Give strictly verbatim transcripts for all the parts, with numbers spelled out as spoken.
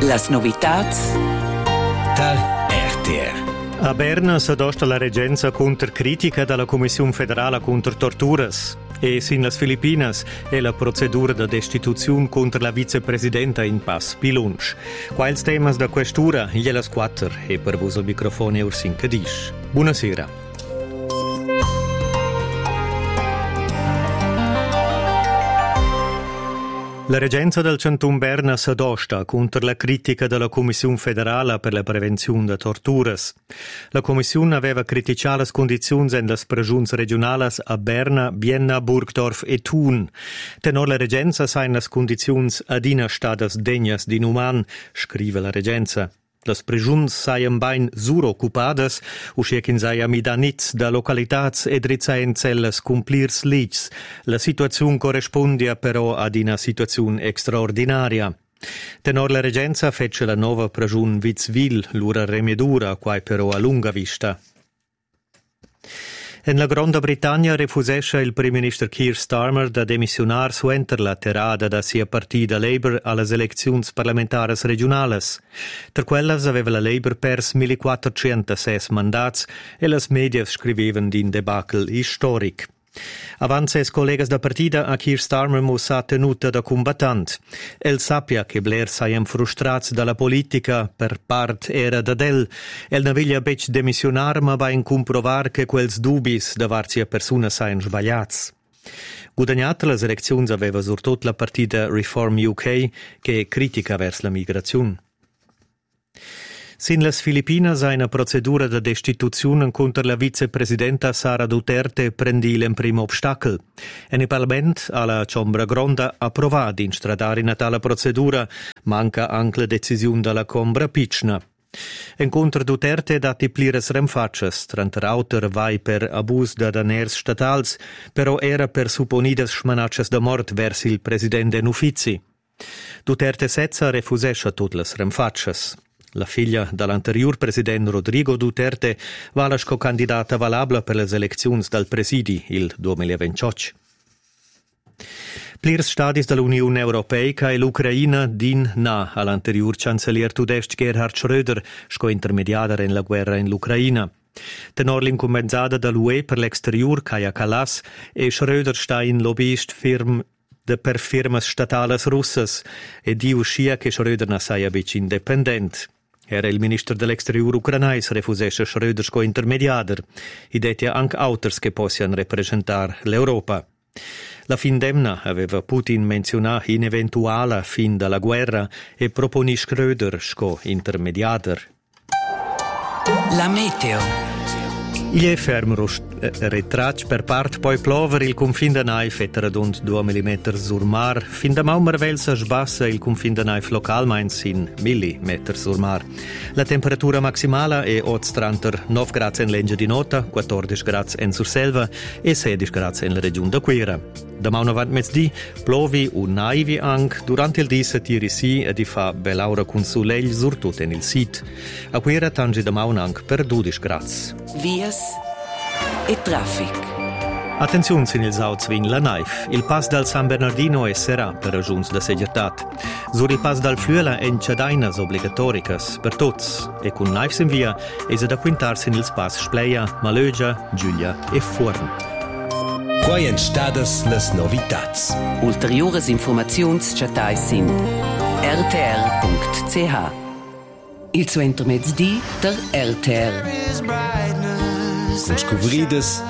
Las novitats dal R T R. A Berna s'adosta la reggenza contro critica dalla Commissione federale contro torturas. E sin las Filipinas è la procedura di destituzione contro la vicepresidenta in Pas Pilunch. Quali temas da questura gliela squatter e per voi il microfono Ursin Cadish. Buonasera. La reggenza del Canton Berna s'adosta contro la critica della Commissione federale per la prevenzione di torturas. La Commissione aveva criticato le condizioni delle prigioni regionali a Berna, Vienna, Burgdorf e Thun. Tenor la reggenza sain le condizioni adina stadas degnas di inuman, scrive la reggenza. Las prigiuns saien bain suroccupadas, uscekin saia midanits da localitats ed rizaien celles cumplirs ligs. La situazione corrispondia però ad una situazione extraordinaria. Tenor la reggenza fece la nova prigiun Vitzwil, l'ura remedura, quai però a lunga vista. En la Grande Bretagna refusesce il Prime Minister Keir Starmer da demissionar suenter la terada da sia partida Labour alle elezioni parlamentari regionali. Tra quellas aveva la Labour pers millequattrocentasei mandats e las medias scrivevano di un debacle storic. Avanti ses collegas da partida a Keir Starmer musa tenuta da combattant. El sappia che Blair saien frustrats dalla politica per part era da del. El ne viglia bec demissionar ma va in comprovar che quels dubis da varzia persona saien sbagliats. Guadagnata le elezioni aveva surtot la partida Reform U K che critica vers la migrazione. Sin las Filipinas ha una procedura di destituzione contro la vicepresidenta Sara Duterte prendi il primo obstacle. E il Parlamento, alla Ciambra Gronda, ha provato a instradare in tale procedura, manca anche la decisione della Combra Picna. Incontro Duterte dati plires remfacces, trant auter vai per abus da daners statals, però era per supponidas schmanacces da mort versi il presidente in uffizi. Duterte Sezza refusesce tutte le remfacces. La figlia dall'anterior presidente Rodrigo Duterte va la co-candidata valabla per le elezioni dal presidi il duemilaventotto. Plirs stadis dell'Unione Europea e l'Ucraina din na all'anterior cancellier tudest Gerhard Schröder, sco intermediader in la guerra in l'Ucraina. Tenor l'incommenzada dall'U E per l'exterior Kaja Kallas e Schröder sta in lobbyist firm de per firmas statales russas e di uscia che Schröder na saia bec independent. Era il ministro dell'exterior ucranais refusesce Schröder sco intermediader, idetia anche auters che possian representar l'Europa. La fin demna aveva Putin menzionato in eventuale fin della guerra e proponi Schröder sco intermediader. La meteo. Il è fermo retrac per part, poi plover il confine da naif e radund due millimetri sur mar. Fin da maumer velsa sbassa il confine da naif local mains in millimetri sur mar. La temperatura maximale è ottantanove gradi in Lengia di Nota, quattordici gradi in Surselva e sedici gradi in la regione da Quera. Da mauna avant mezz'dì plovi o naivi anche, durante il dì si tiri sì e di fa bell'aura con soleil surtut in il sit. A Quera tangi da mauna anche per dodici gradi. Vias e traffic. Attenzione in il Sauzwin la Naif. Il pass dal San Bernardino è serà per ragioni da segretat. Sur il pass dal Füela è in ciadainas obbligatoricas per tutti e con Naifs in via è da quintarsi in il pass Spleia, Malögia, Giulia e Forn. Quai en stadas las novitats. Ulteriores informazions chatais in r t r punct c h. Il suo intermezzi der R T R. Con scobridas,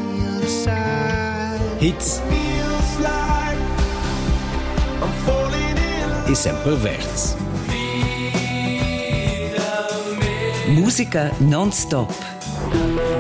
hits e sempre verts. Musica non-stop.